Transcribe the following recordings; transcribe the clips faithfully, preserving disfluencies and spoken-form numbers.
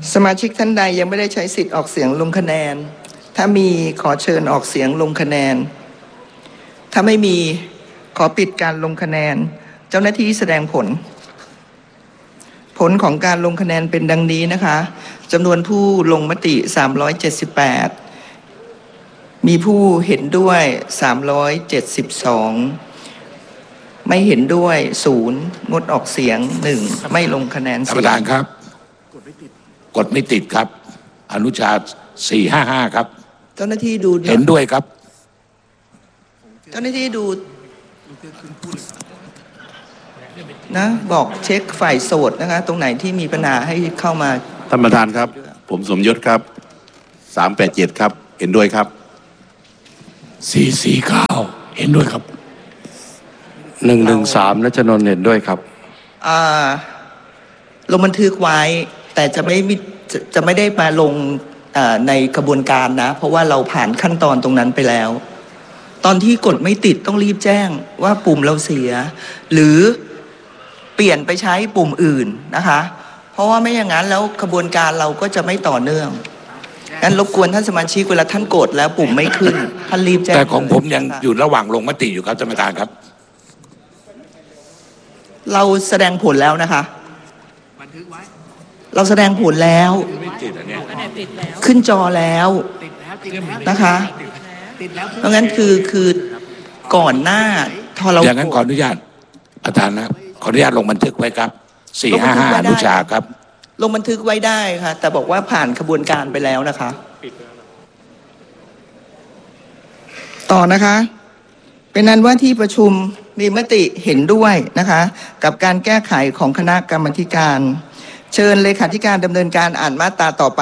สมาชิกท่านใดยังไม่ได้ใช้สิทธิ์ออกเสียงลงคะแนนถ้ามีขอเชิญออกเสียงลงคะแนนถ้าไม่มีขอปิดการลงคะแนนเจ้าหน้าที่แสดงผลผลของการลงคะแนนเป็นดังนี้นะคะจำนวนผู้ลงมติสามร้อยเจ็ดสิบแปดมีผู้เห็นด้วยสามร้อยเจ็ดสิบสองไม่เห็นด้วยศูนย์งดออกเสียงหนึ่งไม่ลงคะแนนเสียงท่านประธานครับกดไม่ติดครับอนุชาสี่ห้าห้าครับเจ้าหน้าที่ดูเห็นด้วยครับเจ้าหน้าที่ดูนะบอกเช็คฝ่ายโสดนะคะตรงไหนที่มีปัญหาให้เข้ามาท่านประธานครับผมสมยศครับสามแปดเจ็ดครับเห็นด้วยครับสี่สี่เก้าเห็นด้วยครับหนึ่งหนึ่งสามณชนนท์เห็นด้วยครับอ่าลงบันทึกไว้แต่จะไม่จะจะไม่ได้มาลงในกระบวนการนะเพราะว่าเราผ่านขั้นตอนตรงนั้นไปแล้วตอนที่กดไม่ติดต้องรีบแจ้งว่าปุ่มเราเสียหรือเปลี่ยนไปใช้ปุ่มอื่นนะคะเพราะว่าไม่อย่างนั้นแล้วกระบวนการเราก็จะไม่ต่อเนื่องงั้นรบกวนท่านสมาชิกเวลาท่านกดแล้วปุ่มไม่ขึ้นท่านรีบแจ้งแต่ของผมยังอยู่ระหว่างลงมติอยู่ครับท่านประธานครับเราแสดงผลแล้วนะคะเราแสดงผลแล้วขึ้นจอแล้วนะคะเพราะงั้นคือคือก่อนหน้าทอเราอย่างนั้นขออนุญาตประธานนะขออนุญาตลงบันทึกไว้ครับสี่ห้าห้าอนุชาครับลงบันทึกไว้ได้ค่ะแต่บอกว่าผ่านกระบวนการไปแล้วนะคะต่อนะคะเป็นนั้นว่าที่ประชุมมีมติเห็นด้วยนะคะกับการแก้ไขของคณะกรรมาธิการเชิญเลขาธิการดำเนินการอ่านมาตราต่อไป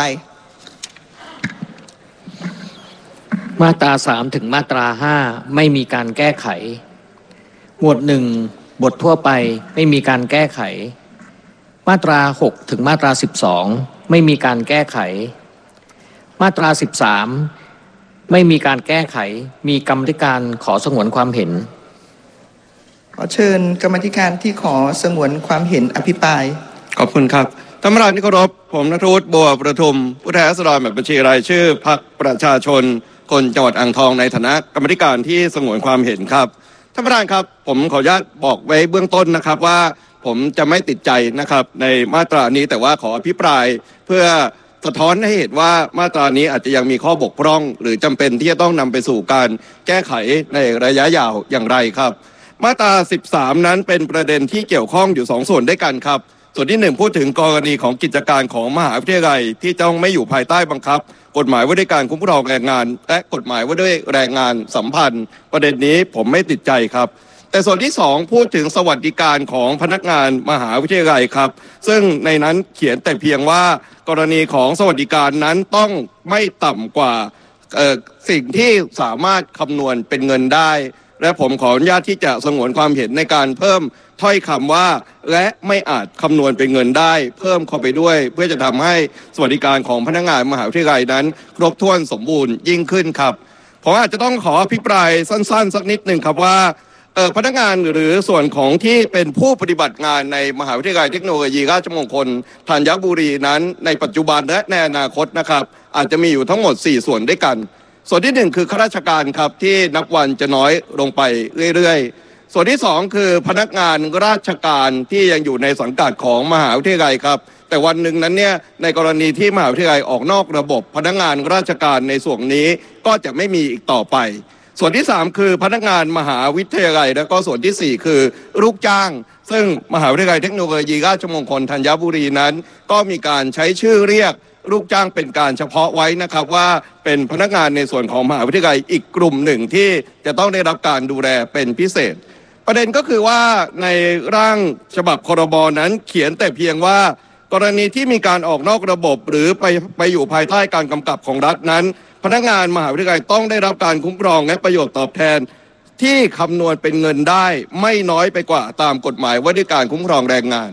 มาตราสามถึงมาตราห้าไม่มีการแก้ไขหมวดหนึ่งบททั่วไปไม่มีการแก้ไขมาตราหกถึงมาตราสิบสองไม่มีการแก้ไขมาตราสิบสามไม่มีการแก้ไขมีกรรมธิการขอสงวนความเห็นขอเชิญกรรมธิการที่ขอสงวนความเห็นอภิปรายขอบคุณครับท่านประธานที่เคารพผมณัฐวุฒิบัวประทุมผู้แทนราษฎรแบบบัญชีรายชื่อพรรคประชาชนคนจังหวัดอ่างทองในฐานะกรรมธิการที่สงวนความเห็นครับท่านประธานครับผมขออนุญาตบอกไว้เบื้องต้นนะครับว่าผมจะไม่ติดใจนะครับในมาตรานี้แต่ว่าขออภิปรายเพื่อสะท้อนให้เห็นว่ามาตรานี้อาจจะยังมีข้อบกพร่องหรือจำเป็นที่จะต้องนำไปสู่การแก้ไขในระยะยาวอย่างไรครับมาตราสิบสามนั้นเป็นประเด็นที่เกี่ยวข้องอยู่สองส่วนด้วยกันครับส่วนที่หนึ่งพูดถึงกรณีของกิจการของมหาวิทยาลัยที่ต้องไม่อยู่ภายใต้บังคับกฎหมายว่าด้วยการคุ้มครองแรงงานและกฎหมายว่าด้วยแรงงานสัมพันธ์ประเด็นนี้ผมไม่ติดใจครับแต่ส่วนที่สองพูดถึงสวัสดิการของพนักงานมหาวิทยาลัยครับซึ่งในนั้นเขียนแต่เพียงว่ากรณีของสวัสดิการนั้นต้องไม่ต่ำกว่าเอ่อสิ่งที่สามารถคำนวณเป็นเงินได้และผมขออนุญาตที่จะสงวนความเห็นในการเพิ่มถ้อยคำว่าและไม่อาจคำนวณเป็นเงินได้เพิ่มเข้าไปด้วยเพื่อจะทำให้สวัสดิการของพนักงานมหาวิทยาลัยนั้นครบถ้วนสมบูรณ์ยิ่งขึ้นครับผมอาจจะต้องขออภิปรายสั้นๆสักนิดหนึ่งครับว่าเอ่อพนักงานหรือส่วนของที่เป็นผู้ปฏิบัติงานในมหาวิทยาลัยเทคโนโลยีราชมงคลธัญบุรีนั้นในปัจจุบันและในอนาคตนะครับอาจจะมีอยู่ทั้งหมดสี่ส่วนด้วยกันส่วนที่หนึ่งคือข้าราชการครับที่นับวันจะน้อยลงไปเรื่อยๆส่วนที่สองคือพนักงานราชการที่ยังอยู่ในสังกัดของมหาวิทยาลัยครับแต่วันหนึ่งนั้นเนี่ยในกรณีที่มหาวิทยาลัยออกนอกระบบพนักงานราชการในส่วนนี้ก็จะไม่มีอีกต่อไปส่วนที่สามคือพนักงานมหาวิทยาลัยแล้วก็ส่วนที่สี่คือลูกจ้างซึ่งมหาวิทยาลัยเทคโนโลยีราชมงคลธัญบุรีนั้นก็มีการใช้ชื่อเรียกลูกจ้างเป็นการเฉพาะไว้นะครับว่าเป็นพนักงานในส่วนของมหาวิทยาลัยอีกกลุ่มหนึ่งที่จะต้องได้รับการดูแลเป็นพิเศษประเด็นก็คือว่าในร่างฉบับครบ.นั้นเขียนแต่เพียงว่ากรณีที่มีการออกนอกระบบหรือไปไปอยู่ภายใต้การกำกับของรัฐนั้นพนักงานมหาวิทยาลัยต้องได้รับการคุ้มครองและประโยชน์ตอบแทนที่คำนวณเป็นเงินได้ไม่น้อยไปกว่าตามกฎหมายว่าด้วยการคุ้มครองแรงงาน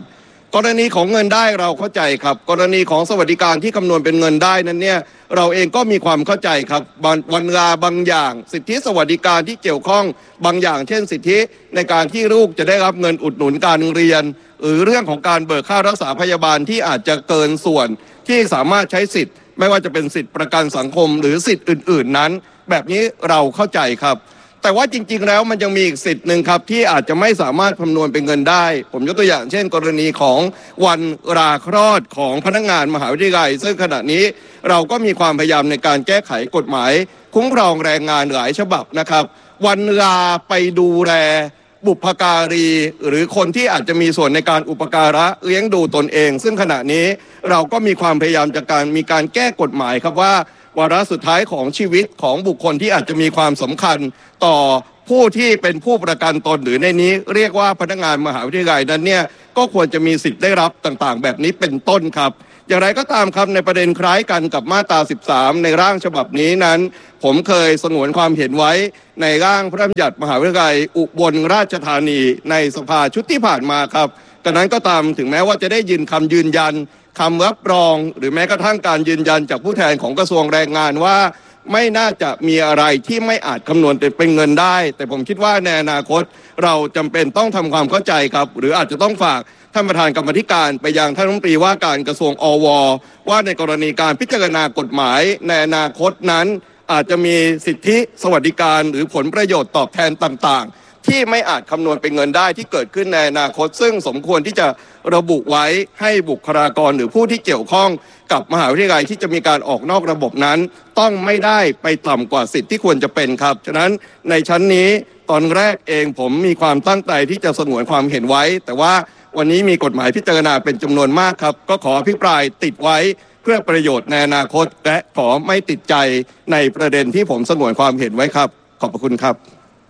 กรณีของเงินได้เราเข้าใจครับกรณีของสวัสดิการที่คำนวณเป็นเงินได้นั้นเนี่ยเราเองก็มีความเข้าใจครับวันลาบางอย่างสิทธิสวัสดิการที่เกี่ยวข้องบางอย่างเช่นสิทธิในการที่ลูกจะได้รับเงินอุดหนุนการเรียนหรือเรื่องของการเบิกค่ารักษาพยาบาลที่อาจจะเกินส่วนที่สามารถใช้สิทธิ์ไม่ว่าจะเป็นสิทธิประกันสังคมหรือสิทธิ์อื่นๆนั้นแบบนี้เราเข้าใจครับแต่ว่าจริงๆแล้วมันยังมีอีกสิทธิ์หนึ่งครับที่อาจจะไม่สามารถคำนวณเป็นเงินได้ผมยกตัวอย่างเช่นกรณีของวันราคลอดของพนักงานมหาวิทยาลัยซึ่งขณะนี้เราก็มีความพยายามในการแก้ไขกฎหมายคุ้มครองแรงงานหลายฉบับนะครับวันลาไปดูแลบุพการีหรือคนที่อาจจะมีส่วนในการอุปการะเลี้ยงดูตนเองซึ่งขณะนี้เราก็มีความพยายามจากการมีการแก้กฎหมายครับว่าวาระสุดท้ายของชีวิตของบุคคลที่อาจจะมีความสำคัญต่อผู้ที่เป็นผู้ประกันตนหรือในนี้เรียกว่าพนักงานมหาวิทยาลัยนั้นเนี่ยก็ควรจะมีสิทธิ์ได้รับต่างๆแบบนี้เป็นต้นครับอย่างไรก็ตามครับในประเด็นคล้ายกันกับมาตราสิบสามในร่างฉบับนี้นั้นผมเคยสงวนความเห็นไว้ในร่างพระราชบัญญัติมหาวิทยาลัยอุบลราชธานีในสภาชุดที่ผ่านมาครับดังนั้นก็ตามถึงแม้ว่าจะได้ยินคำยืนยันคำรับรองหรือแม้กระทั่งการยืนยันจากผู้แทนของกระทรวงแรงงานว่าไม่น่าจะมีอะไรที่ไม่อาจคำนวณเป็นเงินได้แต่ผมคิดว่าในอนาคตเราจำเป็นต้องทำความเข้าใจครับหรืออาจจะต้องฝากท่านประธานกรรมธิการไปยังท่านรัฐมนตรีว่าการกระทรวงอวว่าในกรณีการพิจารณากฎหมายในอนาคตนั้นอาจจะมีสิทธิสวัสดิการหรือผลประโยชน์ตอบแทนต่างๆที่ไม่อาจคำนวณเป็นเงินได้ที่เกิดขึ้นในอนาคตซึ่งสมควรที่จะระบุไว้ให้บุคลากรหรือผู้ที่เกี่ยวข้องกับมหาวิทยาลัยที่จะมีการออกนอกระบบนั้นต้องไม่ได้ไปต่ำกว่าสิทธิ์ที่ควรจะเป็นครับฉะนั้นในชั้นนี้ตอนแรกเองผมมีความตั้งใจที่จะสงวนความเห็นไว้แต่ว่าวันนี้มีกฎหมายพิจารณาเป็นจำนวนมากครับก็ขออภิปรายติดไว้เพื่อประโยชน์ในอนาคตและขอไม่ติดใจในประเด็นที่ผมสงวนความเห็นไว้ครับขอบพระคุณครับ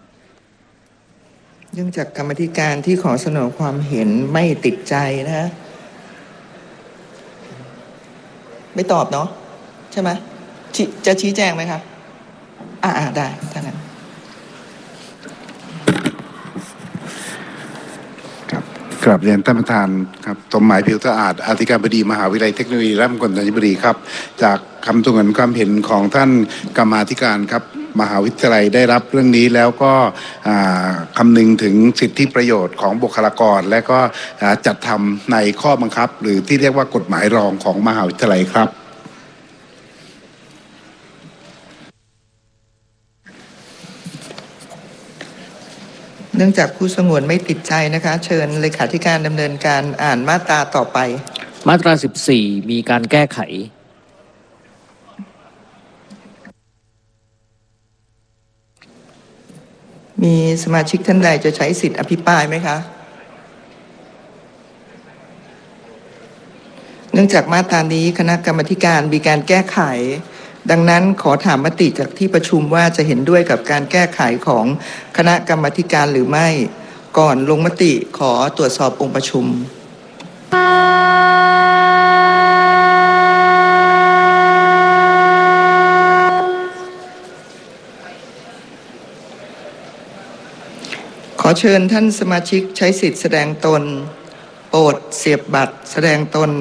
เนื่องจากกรรมธิการที่ขอเสนอความเห็นไม่ติดใจนะฮะไม่ตอบเนาะใช่ไหมจะชี้แจงไหมคะอ่าได้ถ้างั้นครับกราบเรียนท่านประธานครับสมหมายผิวสะอาดอธิการบดีมหาวิทยาลัยเทคโนโลยีราชมงคลธัญบุรีครับจากคำสงวนความเห็นของท่านกรรมาธิการครับมหาวิทยาลัยได้รับเรื่องนี้แล้วก็คำนึงถึงสิทธิประโยชน์ของบุคลากรและก็จัดทำในข้อบังคับหรือที่เรียกว่ากฎหมายรองของมหาวิทยาลัยครับเนื่องจากผู้สงวนไม่ติดใจนะคะเชิญเลขาธิการดำเนินการอ่านมาตราต่อไปมาตราสิบสี่มีการแก้ไขมีสมาชิกท่านใดจะใช้สิทธิอภิปรายไหมคะเนื่องจากมาตรานี้คณะกรรมการมีการแก้ไขดังนั้นขอถามมติจากที่ประชุมว่าจะเห็นด้วยกับการแก้ไขของคณะกรรมการหรือไม่ก่อนลงมติขอตรวจสอบองค์ประชุมขอเชิญท่านสมาชิกใช้สิทธิ์แสดงตนโปรดเสียบบัตรแสดงตน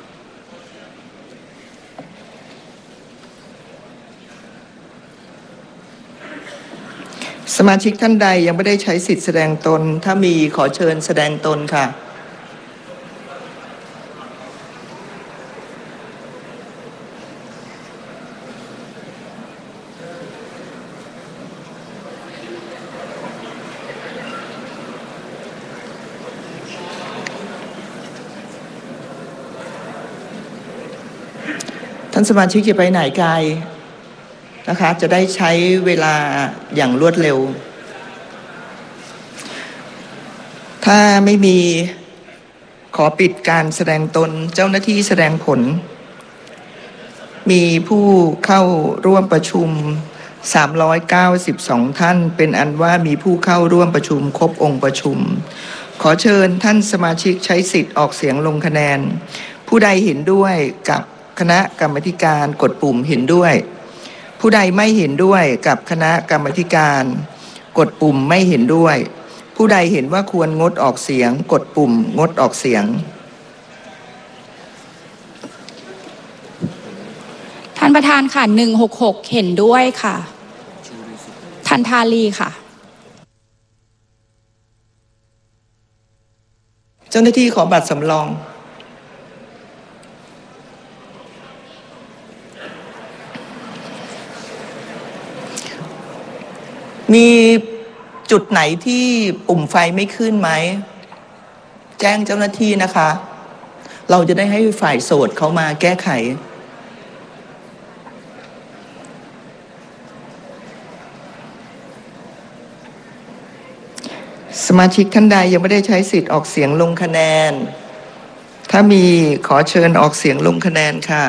สมาชิกท่านใดยังไม่ได้ใช้สิทธิ์แสดงตนถ้ามีขอเชิญแสดงตนค่ะท่านสมาชิกจะไปไหนไกลนะคะจะได้ใช้เวลาอย่างรวดเร็วถ้าไม่มีขอปิดการแสดงตนเจ้าหน้าที่แสดงผลมีผู้เข้าร่วมประชุมสามร้อยเก้าสิบสองท่านเป็นอันว่ามีผู้เข้าร่วมประชุมครบองค์ประชุมขอเชิญท่านสมาชิกใช้สิทธิ์ออกเสียงลงคะแนนผู้ใดเห็นด้วยกับคณะกรรมการกดปุ่มเห็นด้วยผู้ใดไม่เห็นด้วยกับคณะกรรมการกดปุ่มไม่เห็นด้วยผู้ใดเห็นว่าควรงดออกเสียงกดปุ่มงดออกเสียงประธานค่ะหนึ่งหกหกเห็นด้วยค่ะทันทาลีค่ะเจ้าหน้าที่ขอบัตรสำรองมีจุดไหนที่ปุ่มไฟไม่ขึ้นไหมแจ้งเจ้าหน้าที่นะคะเราจะได้ให้ฝ่ายโสตเขามาแก้ไขสมาชิกท่านใดยังไม่ได้ใช้สิทธิ์ออกเสียงลงคะแนนถ้ามีขอเชิญออกเสียงลงคะแนนค่ะ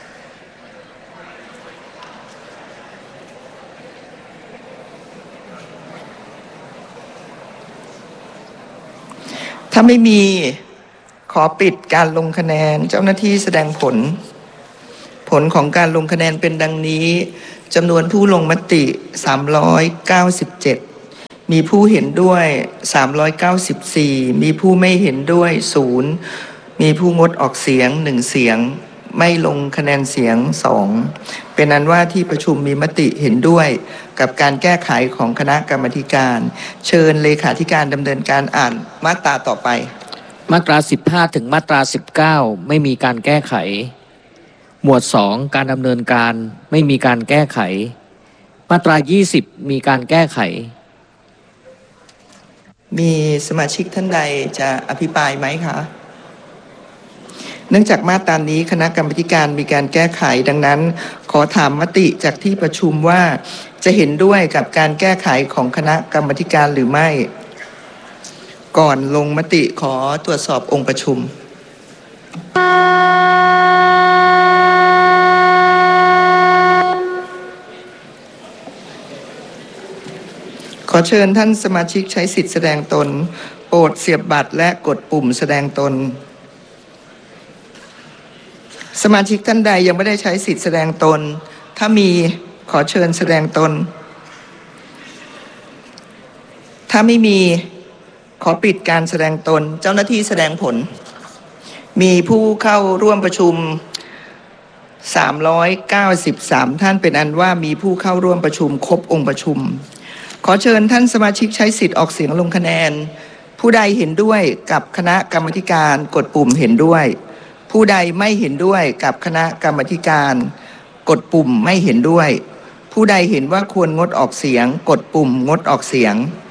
ถ้าไม่มีขอปิดการลงคะแนนเจ้าหน้าที่แสดงผลผลของการลงคะแนนเป็นดังนี้จำนวนผู้ลงมติสามร้อยเก้าสิบเจ็ดมีผู้เห็นด้วยสามร้อยเก้าสิบสี่มีผู้ไม่เห็นด้วยศูนย์มีผู้งดออกเสียงหนึ่งเสียงไม่ลงคะแนนเสียงสองเป็นนั้นว่าที่ประชุมมีมติเห็นด้วยกับการแก้ไขของคณะกรรมาธิการเชิญเลขาธิการดำเนินการอ่านมาตราต่อไปมาตราสิบห้าถึงมาตราสิบเก้าไม่มีการแก้ไขหมวดสองการดำเนินการไม่มีการแก้ไขมาตรายี่สิบมีการแก้ไขมีสมาชิกท่านใดจะอภิปรายไหมคะเนื่องจากมาตรานี้คณะกรรมาธิการมีการแก้ไขดังนั้นขอถามมติจากที่ประชุมว่าจะเห็นด้วยกับการแก้ไขของคณะกรรมาธิการหรือไม่ก่อนลงมติขอตรวจสอบองค์ประชุมขอเชิญท่านสมาชิกใช้สิทธิแสดงตนโปรดเสียบบัตรและกดปุ่มแสดงตนสมาชิกท่านใดยังไม่ได้ใช้สิทธิแสดงตนถ้ามีขอเชิญแสดงตนถ้าไม่มีขอปิดการแสดงตนเจ้าหน้าที่แสดงผลมีผู้เข้าร่วมประชุมสามร้อยเก้าสิบสามท่านเป็นอันว่ามีผู้เข้าร่วมประชุมครบองค์ประชุมขอเชิญท่านสมาชิกใช้สิทธิ์ออกเสียงลงคะแนนผู้ใดเห็นด้วยกับคณะกรรมาธิการกดปุ่มเห็นด้วยผู้ใดไม่เห็นด้วยกับคณะกรรมาธิการกดปุ่มไม่เห็นด้วยผู้ใดเห็นว่าควรงดออกเสียงกดปุ่มงดออกเสียง